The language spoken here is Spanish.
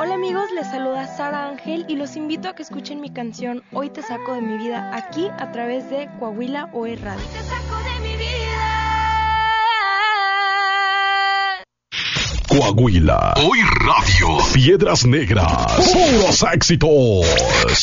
Hola amigos, les saluda Sara Ángel y los invito a que escuchen mi canción Hoy te saco de mi vida aquí a través de Coahuila OE Radio. Hoy te saco de mi vida. Coahuila, Hoy Radio, Piedras Negras, puros éxitos.